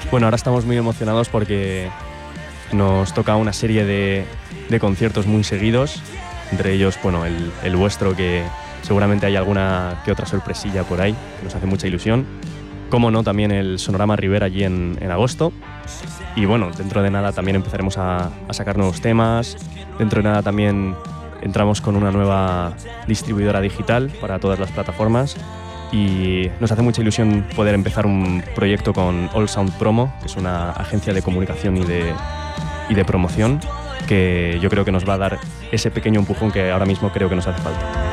Bueno, ahora estamos muy emocionados porque nos toca una serie de conciertos muy seguidos, entre ellos, bueno, el vuestro, que seguramente hay alguna que otra sorpresilla por ahí, que nos hace mucha ilusión. Como no, también el Sonorama Rivera allí en agosto. Y bueno, dentro de nada también empezaremos a sacar nuevos temas. Dentro de nada también entramos con una nueva distribuidora digital para todas las plataformas. Y nos hace mucha ilusión poder empezar un proyecto con All Sound Promo, que es una agencia de comunicación y de promoción, que yo creo que nos va a dar ese pequeño empujón que ahora mismo creo que nos hace falta.